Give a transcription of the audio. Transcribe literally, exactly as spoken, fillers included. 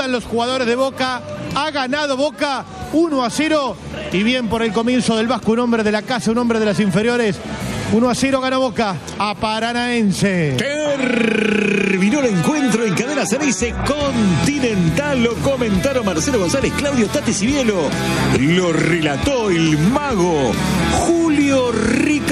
saludan los jugadores de Boca. Ha ganado Boca uno a cero. Y bien por el comienzo del Vasco, un hombre de la casa, un hombre de las inferiores. uno a cero gana Boca a Paranaense. Terminó el encuentro en Cadena Ceneice Continental. Lo comentaron Marcelo González, Claudio Tati Cibielo. Lo relató el mago Julio Ricardo.